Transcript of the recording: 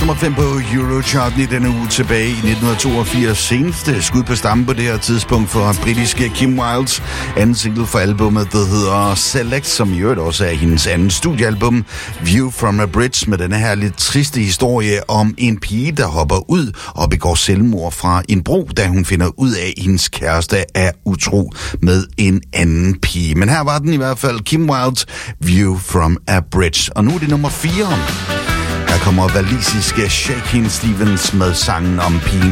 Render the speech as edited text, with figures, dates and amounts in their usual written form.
nummer 5 på Eurocharten i denne uge tilbage i 1982. Seneste skud på stammen på det her tidspunkt for britiske Kim Wildes anden single for albumet, der hedder Select, som i øvrigt også er hendes anden studiealbum, View from a Bridge, med denne her lidt triste historie om en pige, der hopper ud og begår selvmord fra en bro, da hun finder ud af, at hendes kæreste er utro med en anden pige. Men her var den i hvert fald, Kim Wildes View from a Bridge. Og nu er det nummer 4. Her kommer walisiske Shakin' Stevens med sangen om pigen